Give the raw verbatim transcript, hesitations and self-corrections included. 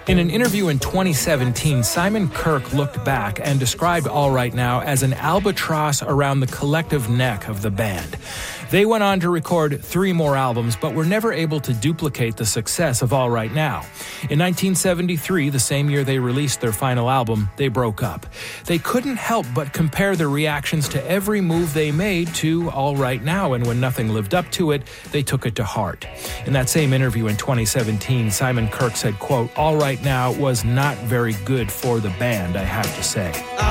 In an interview in twenty seventeen, Simon Kirke looked back and described All Right Now as an albatross around the collective neck of the band. They went on to record three more albums, but were never able to duplicate the success of All Right Now. In nineteen seventy-three, the same year they released their final album, they broke up. They couldn't help but compare their reactions to every move they made to All Right Now, and when nothing lived up to it, they took it to heart. In that same interview in twenty seventeen, Simon Kirke said, quote, "All Right Now was not very good for the band, I have to say."